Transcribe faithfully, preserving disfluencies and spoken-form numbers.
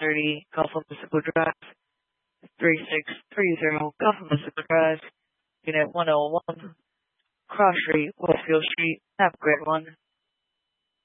thirty Gulf of Mexico Drive, three six three zero Gulf of Mexico Drive, Unit one oh one, Cross Street, Westfield Street. Have a great one.